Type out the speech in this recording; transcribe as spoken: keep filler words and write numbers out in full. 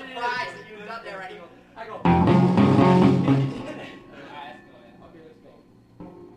surprised that you got there, and he goes, I go.